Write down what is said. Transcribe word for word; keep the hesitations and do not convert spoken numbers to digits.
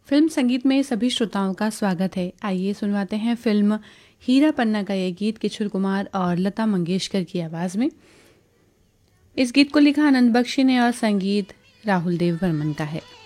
Film संगीत में सभी श्रोताओं का स्वागत है। आइए सुनवाते हैं फिल्म हीरा पन्ना का ये गीत किशोर कुमार और लता मंगेशकर की आवाज़ में। इस गीत को लिखा आनंद बख्शी ने और संगीत राहुल देव बर्मन का है।